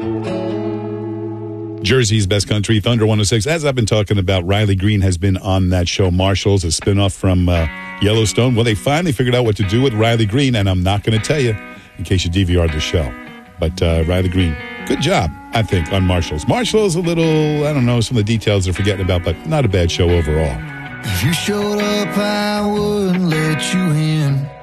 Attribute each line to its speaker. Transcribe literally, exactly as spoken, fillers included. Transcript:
Speaker 1: Jersey's Best Country, Thunder one oh six. As I've been talking about, Riley Green has been on that show, Marshals, a spinoff from uh, Yellowstone. Well, they finally figured out what to do with Riley Green, and I'm not going to tell you in case you D V R'd the show. But uh, Riley Green, good job, I think, on Marshals. Marshals, a little, I don't know, some of the details they're forgetting about, but not a bad show overall.
Speaker 2: If you showed up, I wouldn't let you in.